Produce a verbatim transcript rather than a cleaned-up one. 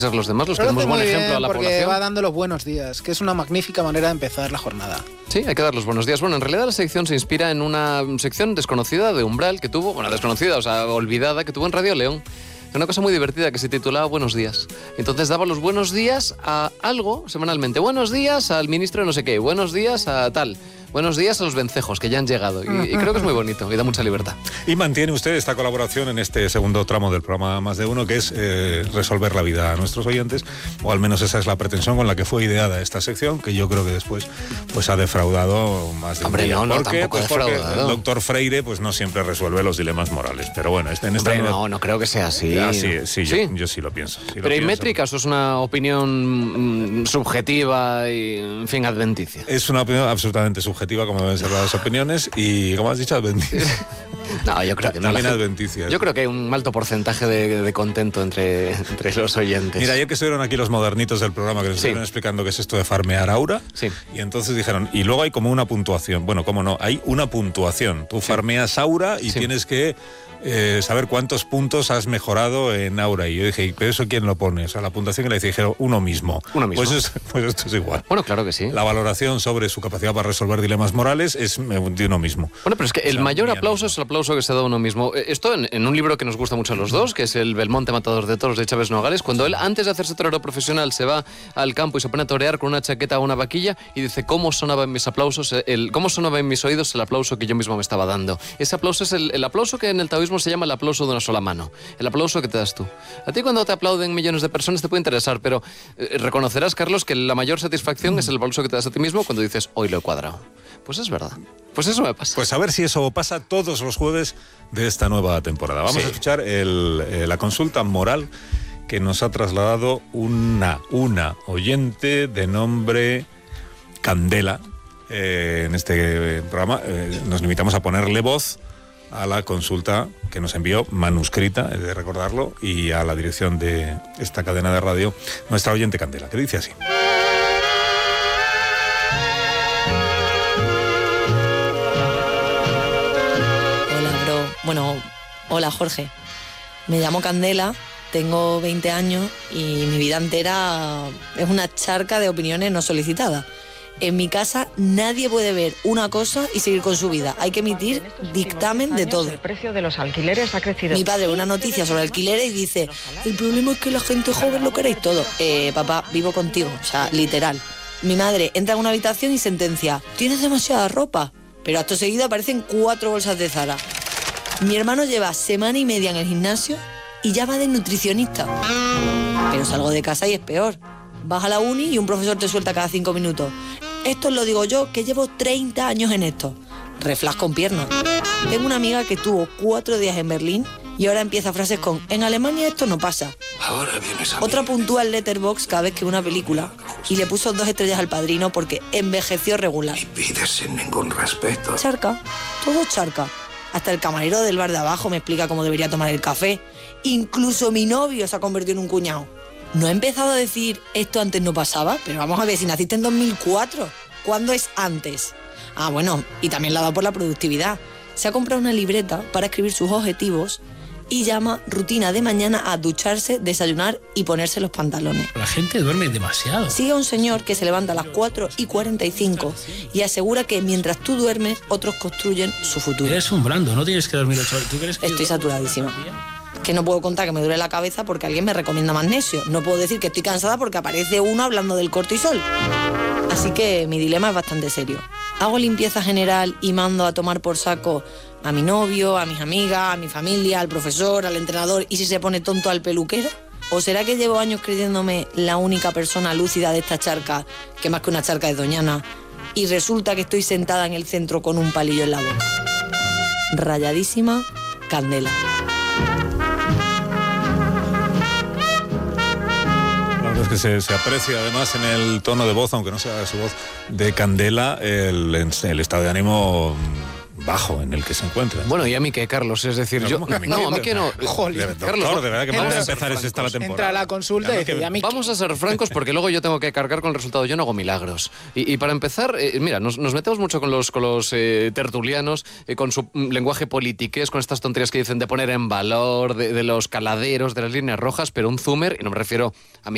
ser los demás los que Pero demos hace buen muy ejemplo bien a la porque población. va dando los buenos días, que es una magnífica manera de empezar la jornada. Sí, hay que dar los buenos días. Bueno, en realidad la sección se inspira en una sección desconocida de Umbral que tuvo, bueno, desconocida, o sea, olvidada, que tuvo en Radio León. Una cosa muy divertida que se titulaba Buenos días. Entonces daba los buenos días a algo semanalmente. Buenos días al ministro de no sé qué, buenos días a tal. Buenos días a los vencejos que ya han llegado. Y, y creo que es muy bonito y da mucha libertad. Y mantiene usted esta colaboración en este segundo tramo del programa Más de Uno, que es eh, resolver la vida a nuestros oyentes, o al menos esa es la pretensión con la que fue ideada esta sección, que yo creo que después pues ha defraudado más de un Hombre, día. no, no, ¿Por qué? tampoco Pues ha porque defraudado. el doctor Freire pues no siempre resuelve los dilemas morales. Pero bueno, este, en esta... Hombre, no, no creo que sea así. Ah, sí, sí, ¿Sí? Yo, yo sí lo pienso. Sí lo Pero hay pienso. métricas, o es una opinión mm, subjetiva y, en fin, adventicia. Es una opinión absolutamente subjetiva, como deben ser las opiniones, y como has dicho, adventicia. No, yo creo que no. También La gente- adventicias. Yo creo que hay un alto porcentaje de, de contento entre, entre los oyentes. Mira, ayer que estuvieron aquí los modernitos del programa, que nos Sí. estuvieron explicando qué es esto de farmear aura, Sí. y entonces dijeron, y luego hay como una puntuación. Bueno, ¿cómo no? Hay una puntuación. Tú farmeas aura y Sí. tienes que eh, saber cuántos puntos has mejorado en aura. Y yo dije, ¿y pero eso quién lo pone? O sea, la puntuación que le dijeron, uno mismo. Uno mismo. Pues, es- pues esto es igual. Bueno, claro que sí. La valoración sobre su capacidad para resolver dilemas morales es eh, de uno mismo. Bueno, pero es que el sea, mayor mía aplauso misma. es el aplauso que se da a uno mismo. Eh, Esto en, en un libro que nos gusta mucho a los dos, que es el Belmonte Matador de Toros de Chávez Nogales, cuando él, antes de hacerse torero profesional, se va al campo y se pone a torear con una chaqueta o una vaquilla y dice cómo sonaba en mis aplausos, el, cómo sonaba en mis oídos el aplauso que yo mismo me estaba dando. Ese aplauso es el, el aplauso que en el taoísmo se llama el aplauso de una sola mano. El aplauso que te das tú. A ti cuando te aplauden millones de personas te puede interesar, pero eh, reconocerás, Carlos, que la mayor satisfacción es el aplauso que te das a ti mismo cuando dices, hoy lo he cuadrado. Pues es verdad. Pues eso me pasa. Pues a ver si eso pasa todos los jueves de esta nueva temporada. Vamos Sí. a escuchar el, eh, la consulta moral que nos ha trasladado una, una oyente de nombre Candela. Eh, en este programa eh, nos limitamos a ponerle voz a la consulta que nos envió manuscrita, he de recordarlo, y a la dirección de esta cadena de radio, nuestra oyente Candela, que dice así. Hola, bro. Bueno, hola, Jorge. Me llamo Candela, tengo veinte años y mi vida entera es una charca de opiniones no solicitadas. En mi casa nadie puede ver una cosa y seguir con su vida. Hay que emitir dictamen de todo. El precio de los alquileres ha crecido. Mi padre ve una noticia sobre alquileres y dice, el problema es que la gente joven lo queréis todo. Eh, papá, vivo contigo, o sea, literal. Mi madre entra en una habitación y sentencia, tienes demasiada ropa. Pero acto seguido aparecen cuatro bolsas de Zara. Mi hermano lleva semana y media en el gimnasio y ya va de nutricionista. Pero salgo de casa y es peor. Vas a la uni y un profesor te suelta cada cinco minutos. Esto os lo digo yo, que llevo treinta años en esto. Reflas con piernas. Tengo una amiga que estuvo cuatro días en Berlín y ahora empieza frases con en Alemania esto no pasa. Ahora vienes a mí. Otra puntúa el Letterboxd cada vez que ve una película y le puso dos estrellas al Padrino porque envejeció regular. Y pides sin ningún respeto. Charca, todo charca. Hasta el camarero del bar de abajo me explica cómo debería tomar el café. Incluso mi novio se ha convertido en un cuñado. No he empezado a decir esto antes no pasaba, pero vamos a ver, si naciste en dos mil cuatro, ¿cuándo es antes? Ah, bueno, y también la ha dado por la productividad. Se ha comprado una libreta para escribir sus objetivos y llama rutina de mañana a ducharse, desayunar y ponerse los pantalones. La gente duerme demasiado. Sigue a un señor que se levanta a las cuatro y cuarenta y cinco y asegura que mientras tú duermes, otros construyen su futuro. Eres un blando, no tienes que dormir ocho horas. ¿Tú crees que Estoy yo- saturadísima. Que no puedo contar que me duele la cabeza porque alguien me recomienda magnesio. No puedo decir que estoy cansada porque aparece uno hablando del cortisol. Así que mi dilema es bastante serio. ¿Hago limpieza general y mando a tomar por saco a mi novio, a mis amigas, a mi familia, al profesor, al entrenador y si se pone tonto al peluquero? ¿O será que llevo años creyéndome la única persona lúcida de esta charca, que más que una charca es doñana, y resulta que estoy sentada en el centro con un palillo en la boca? Rayadísima, Candela. La verdad es que se, se aprecia además en el tono de voz, aunque no sea su voz de Candela, el, el estado de ánimo bajo en el que se encuentra. Bueno, y a mí que, Carlos, es decir, No, yo... ¿cómo que a mí no, qué? a mí que no... Jolín, De- Carlos, doctor, de verdad que vamos vamos a a ser empezar es esta la temporada. Entra a la consulta y Claro que- dice, a mí Vamos a ser francos porque luego yo tengo que cargar con el resultado. Yo no hago milagros. Y, y para empezar, eh, mira, nos, nos metemos mucho con los, con los eh, tertulianos, eh, con su mm, lenguaje politiqués, con estas tonterías que dicen de poner en valor, de, de los caladeros, de las líneas rojas, pero un zoomer, y no me refiero a mi